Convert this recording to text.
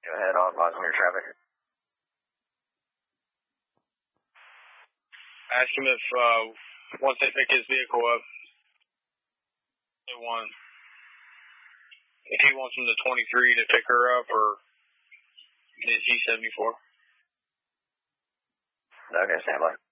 Go ahead, I'll advise on your traffic. Ask him if, once they pick his vehicle up, if he wants him to 23 to pick her up, or is he 74? Okay, stand by.